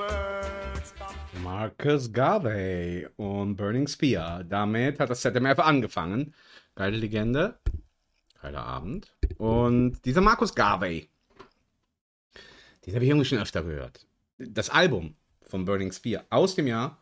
Marcus Garvey und Burning Spear. Damit hat das ZMF angefangen. Geile Legende. Geiler Abend. Und dieser Marcus Garvey, den habe ich irgendwie schon öfter gehört. Das Album von Burning Spear aus dem Jahr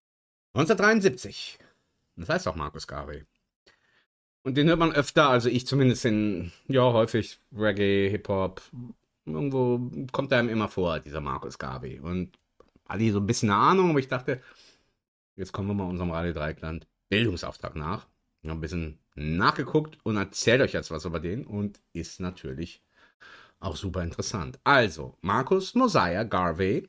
1973. Das heißt auch Marcus Garvey. Und den hört man öfter, also ich zumindest häufig Reggae, Hip-Hop. Irgendwo kommt er einem immer vor, dieser Marcus Garvey. Und alle so ein bisschen eine Ahnung, aber ich dachte, jetzt kommen wir mal unserem Radio Dreieckland Bildungsauftrag nach. Ich habe ein bisschen nachgeguckt und erzählt euch jetzt was über den und ist natürlich auch super interessant. Also, Marcus Mosiah Garvey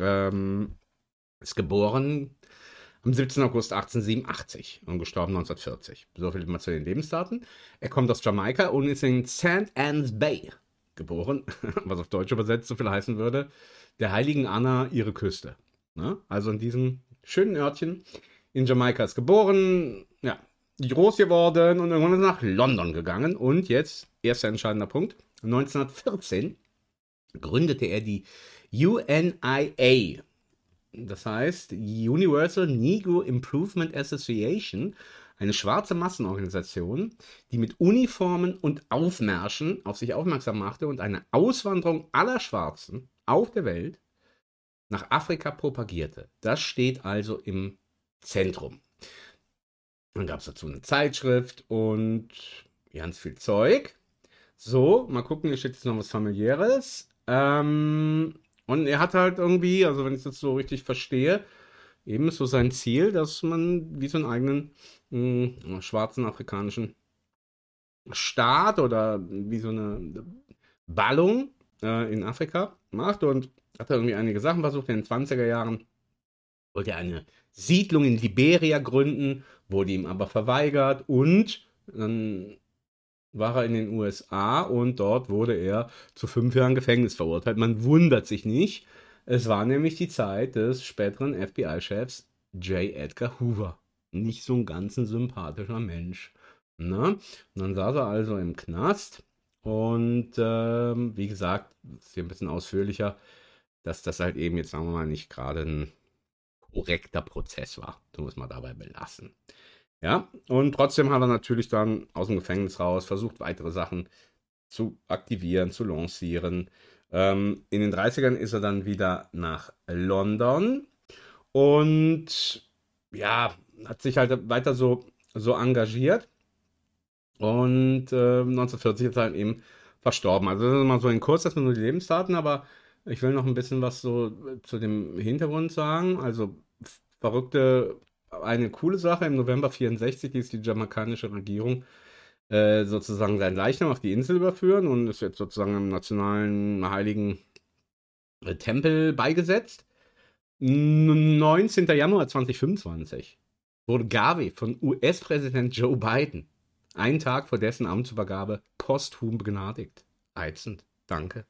ist geboren am 17. August 1887 und gestorben 1940. So viel mal zu den Lebensdaten. Er kommt aus Jamaika und ist in St. Anne's Bay geboren, was auf Deutsch übersetzt so viel heißen würde, der heiligen Anna ihre Küste. Ne? Also in diesem schönen Örtchen in Jamaika ist geboren, ja, groß geworden und irgendwann ist er nach London gegangen. Und jetzt, erster entscheidender Punkt, 1914 gründete er die UNIA. Das heißt, Universal Negro Improvement Association, eine schwarze Massenorganisation, die mit Uniformen und Aufmärschen auf sich aufmerksam machte und eine Auswanderung aller Schwarzen auf der Welt nach Afrika propagierte. Das steht also im Zentrum. Dann gab es dazu eine Zeitschrift und ganz viel Zeug. So, mal gucken, hier steht jetzt noch was Familiäres. Und er hat halt irgendwie, also wenn ich das so richtig verstehe, eben so sein Ziel, dass man wie so einen eigenen schwarzen afrikanischen Staat oder wie so eine Ballung in Afrika macht und hat er irgendwie einige Sachen versucht. In den 20er Jahren wollte er eine Siedlung in Liberia gründen, wurde ihm aber verweigert und dann war er in den USA und dort wurde er zu 5 Jahren Gefängnis verurteilt. Man wundert sich nicht. Es war nämlich die Zeit des späteren FBI-Chefs J. Edgar Hoover. Nicht so ein ganz sympathischer Mensch. Na? Und dann saß er also im Knast und wie gesagt, das ist hier ein bisschen ausführlicher, dass das halt eben jetzt, sagen wir mal, nicht gerade ein korrekter Prozess war. Das muss man dabei belassen. Ja, und trotzdem hat er natürlich dann aus dem Gefängnis raus versucht, weitere Sachen zu aktivieren, zu lancieren. In den 30ern ist er dann wieder nach London und ja, hat sich halt weiter so engagiert. Und 1940 ist er halt eben verstorben. Also das ist mal so in kurz, das sind nur die Lebensdaten, aber ich will noch ein bisschen was so zu dem Hintergrund sagen. Also verrückte, eine coole Sache, im November 64 ließ die jamaikanische Regierung sozusagen seinen Leichnam auf die Insel überführen und ist jetzt sozusagen im nationalen heiligen Tempel beigesetzt. 19. Januar 2025 wurde Garvey von US-Präsident Joe Biden einen Tag vor dessen Amtsübergabe posthum begnadigt. Reizend. Danke.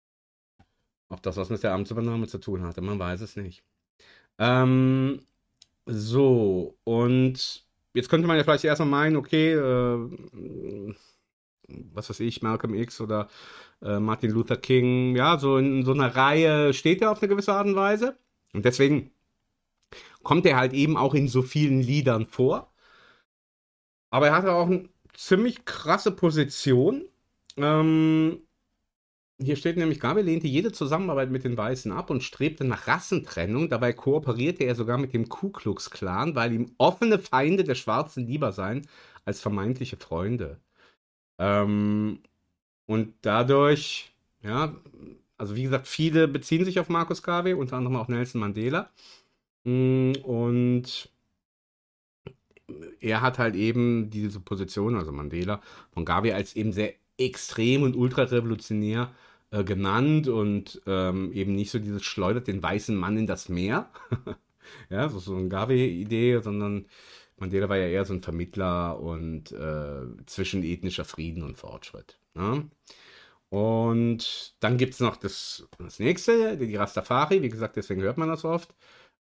Ob das was mit der Amtsübernahme zu tun hatte, man weiß es nicht. So, und jetzt könnte man ja vielleicht erstmal meinen, okay, was weiß ich, Malcolm X oder Martin Luther King, ja, so in so einer Reihe steht er auf eine gewisse Art und Weise. Und deswegen kommt er halt eben auch in so vielen Liedern vor. Aber er hatte auch eine ziemlich krasse Position. Hier steht nämlich, Garvey lehnte jede Zusammenarbeit mit den Weißen ab und strebte nach Rassentrennung. Dabei kooperierte er sogar mit dem Ku Klux Klan, weil ihm offene Feinde der Schwarzen lieber seien als vermeintliche Freunde. Und dadurch, ja, also wie gesagt, viele beziehen sich auf Marcus Garvey, unter anderem auch Nelson Mandela. Und er hat halt eben diese Position, also Mandela, von Garvey als eben sehr extrem und ultrarevolutionär genannt und eben nicht so dieses schleudert den weißen Mann in das Meer. Ja, so eine Garvey-Idee, sondern Mandela war ja eher so ein Vermittler und zwischenethnischer Frieden und Fortschritt. Ne? Und dann gibt es noch das nächste, die Rastafari, wie gesagt, deswegen hört man das oft.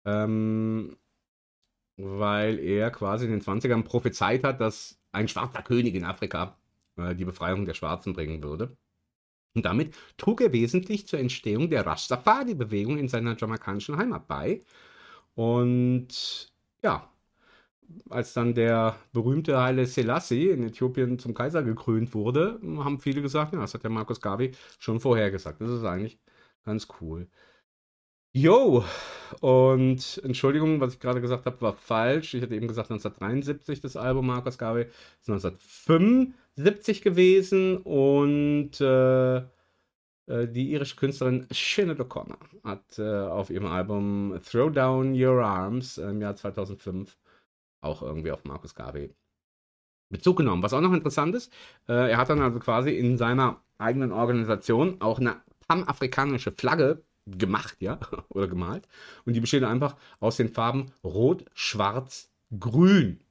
Weil er quasi in den 20ern prophezeit hat, dass ein schwarzer König in Afrika die Befreiung der Schwarzen bringen würde. Und damit trug er wesentlich zur Entstehung der Rastafari-Bewegung in seiner jamaikanischen Heimat bei. Und ja, als dann der berühmte Haile Selassie in Äthiopien zum Kaiser gekrönt wurde, haben viele gesagt, ja, das hat der Marcus Garvey schon vorher gesagt. Das ist eigentlich ganz cool. Jo, und Entschuldigung, was ich gerade gesagt habe, war falsch. Ich hatte eben gesagt 1973 das Album Marcus Garvey, das ist 1975 gewesen und die irische Künstlerin Sinead O'Connor hat auf ihrem Album Throw Down Your Arms im Jahr 2005 auch irgendwie auf Marcus Garvey Bezug genommen. Was auch noch interessant ist, er hat dann also quasi in seiner eigenen Organisation auch eine panafrikanische Flagge gemacht, ja, oder gemalt. Und die besteht einfach aus den Farben Rot, Schwarz, Grün.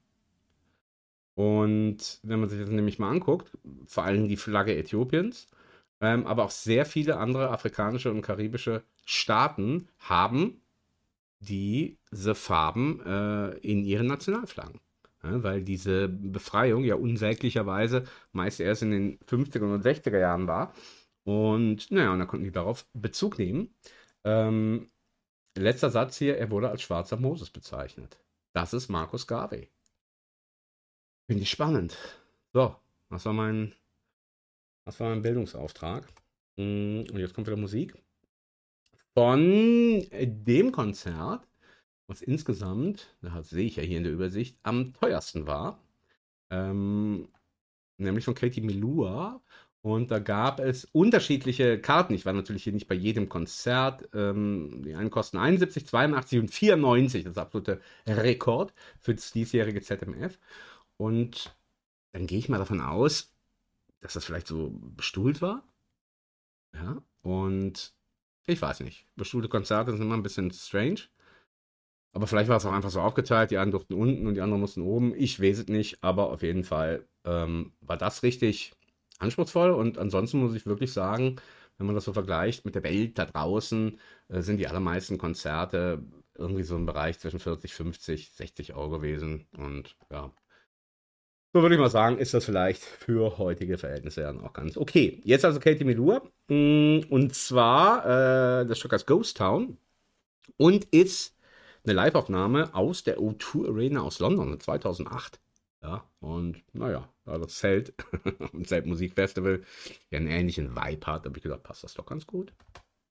Und wenn man sich das nämlich mal anguckt, vor allem die Flagge Äthiopiens, aber auch sehr viele andere afrikanische und karibische Staaten haben diese Farben in ihren Nationalflaggen. Ja, weil diese Befreiung ja unsäglicherweise meist erst in den 50er und 60er Jahren war. Und naja, und dann konnten die darauf Bezug nehmen. Ähm, letzter Satz hier, er wurde als schwarzer Moses bezeichnet. Das ist Marcus Garvey. Finde ich spannend. So, das war mein Bildungsauftrag. Und jetzt kommt wieder Musik. Von dem Konzert, was insgesamt, das sehe ich ja hier in der Übersicht, am teuersten war. Nämlich von Katie Melua. Und da gab es unterschiedliche Karten. Ich war natürlich hier nicht bei jedem Konzert. Die einen kosten 71, 82 und 94. Das ist der absolute Rekord für das diesjährige ZMF. Und dann gehe ich mal davon aus, dass das vielleicht so bestuhlt war. Ja, und ich weiß nicht. Bestuhlte Konzerte sind immer ein bisschen strange. Aber vielleicht war es auch einfach so aufgeteilt. Die einen durften unten und die anderen mussten oben. Ich weiß es nicht. Aber auf jeden Fall war das richtig anspruchsvoll. Und ansonsten muss ich wirklich sagen, wenn man das so vergleicht mit der Welt da draußen, sind die allermeisten Konzerte irgendwie so im Bereich zwischen 40, 50, 60 Euro gewesen. Und ja, so würde ich mal sagen, ist das vielleicht für heutige Verhältnisse ja auch ganz okay. Jetzt also Katie Melua. Und zwar das Stück heißt Ghost Town und ist eine Liveaufnahme aus der O2 Arena aus London 2008. Ja, und naja, da das Zelt, ein Zeltmusikfestival, ja einen ähnlichen Vibe hat, habe ich gedacht, passt das doch ganz gut.